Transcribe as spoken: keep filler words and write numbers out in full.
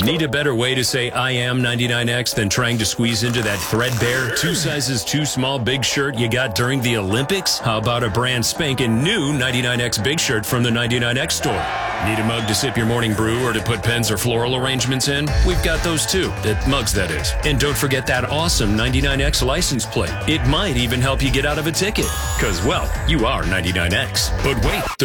Need a better way to say I am ninety-nine X than trying to squeeze into that threadbare, two sizes too small big shirt you got during the Olympics? How about a brand spanking new ninety-nine X big shirt from the ninety-nine X store? Need a mug to sip your morning brew or to put pens or floral arrangements in? We've got those too. That mugs, that is. And don't forget that awesome ninety-nine X license plate. It might even help you get out of a ticket. Because, well, you are ninety-nine X. But wait.